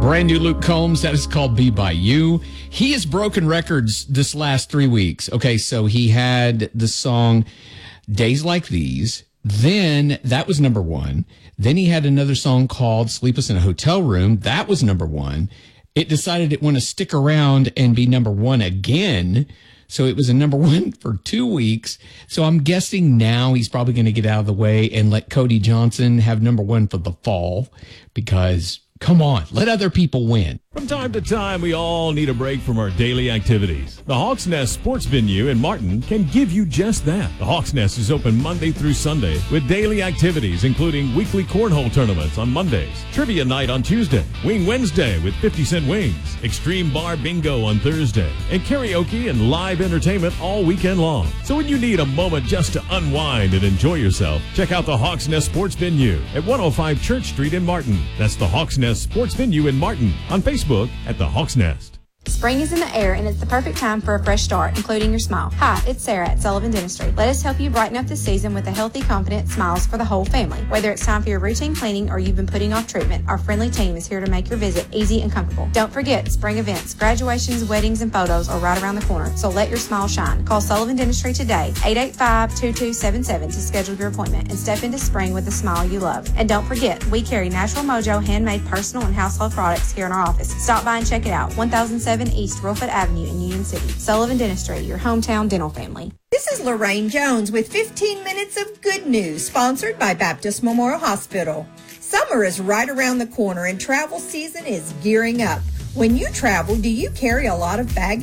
Brand new Luke Combs. That is called Be By You. He has broken records this last 3 weeks. Okay, so he had the song Days Like These. Then that was number one. Then he had another song called Sleepless in a Hotel Room. That was number one. It decided it wanted to stick around and be number one again. So it was a number one for 2 weeks. So I'm guessing now he's probably going to get out of the way and let Cody Johnson have number one for the fall, because come on, let other people win. From time to time, we all need a break from our daily activities. The Hawks Nest Sports Venue in Martin can give you just that. The Hawks Nest is open Monday through Sunday with daily activities, including weekly cornhole tournaments on Mondays, trivia night on Tuesday, Wing Wednesday with 50-cent wings, extreme bar bingo on Thursday, and karaoke and live entertainment all weekend long. So when you need a moment just to unwind and enjoy yourself, check out the Hawks Nest Sports Venue at 105 Church Street in Martin. That's the Hawks Nest Sports Venue in Martin. On Facebook at the Hawks Nest. Spring is in the air, and it's the perfect time for a fresh start, including your smile. Hi, it's Sarah at Sullivan Dentistry. Let us help you brighten up the season with a healthy, confident smiles for the whole family. Whether it's time for your routine cleaning or you've been putting off treatment, our friendly team is here to make your visit easy and comfortable. Don't forget, spring events, graduations, weddings, and photos are right around the corner, so let your smile shine. Call Sullivan Dentistry today, 885-2277 to schedule your appointment and step into spring with the smile you love. And don't forget, we carry Natural Mojo handmade personal and household products here in our office. Stop by and check it out. 1007 East Rolford Avenue in Union City. Sullivan Dentistry, your hometown dental family. This is Lorraine Jones with 15 Minutes of Good News, sponsored by Baptist Memorial Hospital. Summer is right around the corner and travel season is gearing up. When you travel, do you carry a lot of baggage?